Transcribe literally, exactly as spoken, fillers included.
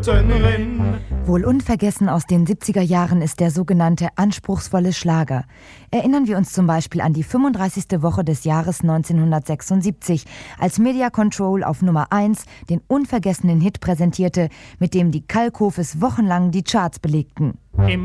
Rotenrinn. Wohl unvergessen aus den siebziger Jahren ist der sogenannte anspruchsvolle Schlager. Erinnern wir uns zum Beispiel an die fünfunddreißigste Woche des Jahres neunzehnhundertsechsundsiebzig, als Media Control auf Nummer eins den unvergessenen Hit präsentierte, mit dem die Kalkhofes wochenlang die Charts belegten. Im